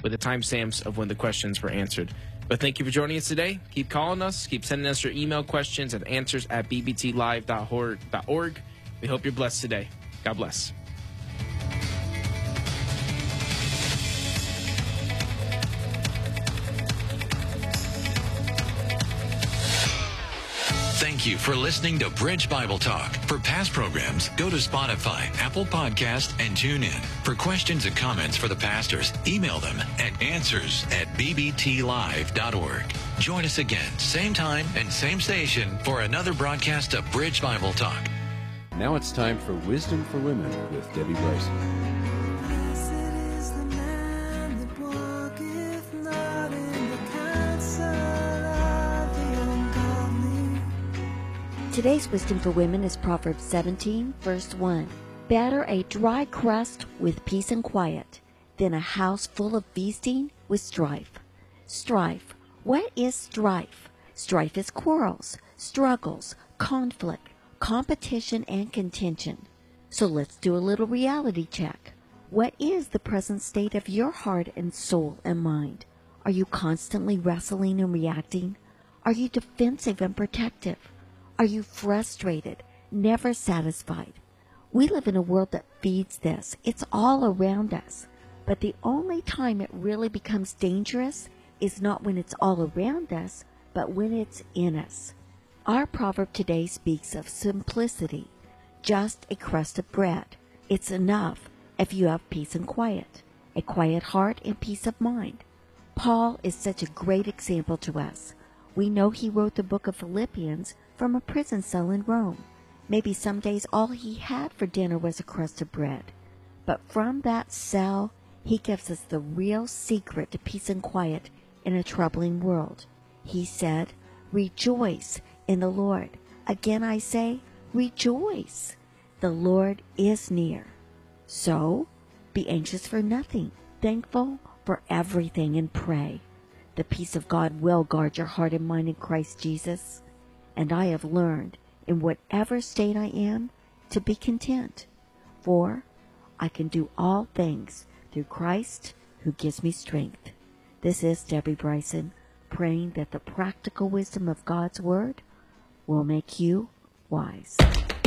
with the timestamps of when the questions were answered. But thank you for joining us today. Keep calling us. Keep sending us your email questions at answers@bbtlive.org. We hope you're blessed today. God bless. Thank you for listening to Bridge Bible Talk. For past programs, go to Spotify, Apple Podcast, and TuneIn. For questions and comments for the pastors, email them at answers@bbtlive.org. Join us again, same time and same station, for another broadcast of Bridge Bible Talk. Now it's time for Wisdom for Women with Debbie Bryson. Today's Wisdom for Women is Proverbs 17, verse 1. Better a dry crust with peace and quiet than a house full of feasting with strife. Strife. What is strife? Strife is quarrels, struggles, conflict, competition, and contention. So let's do a little reality check. What is the present state of your heart and soul and mind? Are you constantly wrestling and reacting? Are you defensive and protective? Are you frustrated, never satisfied? We live in a world that feeds this. It's all around us. But the only time it really becomes dangerous is not when it's all around us, but when it's in us. Our proverb today speaks of simplicity, just a crust of bread. It's enough if you have peace and quiet, a quiet heart and peace of mind. Paul is such a great example to us. We know he wrote the book of Philippians from a prison cell in Rome. Maybe some days all he had for dinner was a crust of bread. But from that cell, he gives us the real secret to peace and quiet in a troubling world. He said, "Rejoice in the Lord. Again I say, rejoice. The Lord is near." So, be anxious for nothing, thankful for everything, and pray. The peace of God will guard your heart and mind in Christ Jesus. And I have learned, in whatever state I am, to be content. For I can do all things through Christ who gives me strength. This is Debbie Bryson, praying that the practical wisdom of God's Word will make you wise.